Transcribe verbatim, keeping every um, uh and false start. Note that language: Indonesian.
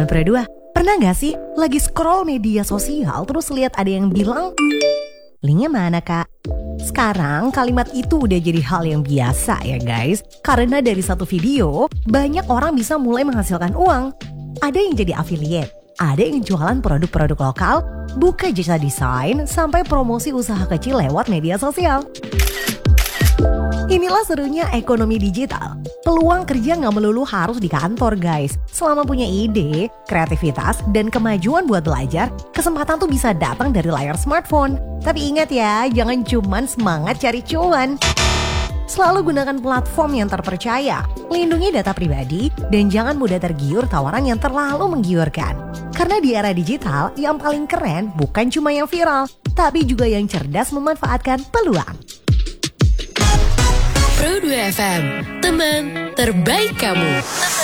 Sobat Pro dua, pernah gak sih lagi scroll media sosial terus lihat ada yang bilang, linknya mana kak? Sekarang kalimat itu udah jadi hal yang biasa ya guys. Karena dari satu video, banyak orang bisa mulai menghasilkan uang. Ada yang jadi affiliate, ada yang jualan produk-produk lokal, buka jasa desain, sampai promosi usaha kecil lewat media sosial. Inilah serunya ekonomi digital. Peluang kerja nggak melulu harus di kantor guys. Selama punya ide, kreativitas, dan kemajuan buat belajar, kesempatan tuh bisa datang dari layar smartphone. Tapi ingat ya, jangan cuman semangat cari cuan. Selalu gunakan platform yang terpercaya, lindungi data pribadi, dan jangan mudah tergiur tawaran yang terlalu menggiurkan. Karena di era digital, yang paling keren bukan cuma yang viral, tapi juga yang cerdas memanfaatkan peluang. Pro dua F M, teman terbaik kamu.